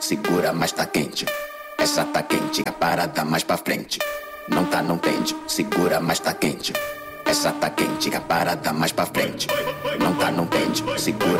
segura, mas tá quente. Essa tá quente, a parada mais pra frente. Não tá, não tende, segura, mas tá quente. Essa tá quente, a parada mais pra frente. Não tá, não tende, segura.